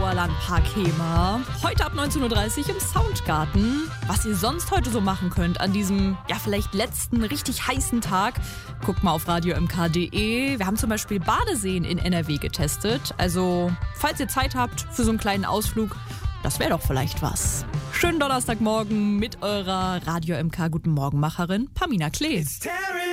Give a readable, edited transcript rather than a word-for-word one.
Sauerlandpark Hemer. Heute ab 19.30 Uhr im Soundgarten. Was ihr sonst heute so machen könnt an diesem, vielleicht letzten richtig heißen Tag, guckt mal auf radio-mk.de. Wir haben zum Beispiel Badeseen in NRW getestet. Also, falls ihr Zeit habt für so einen kleinen Ausflug, das wäre doch vielleicht was. Schönen Donnerstagmorgen mit eurer Radio MK Guten Morgen Macherin Pamina Klee.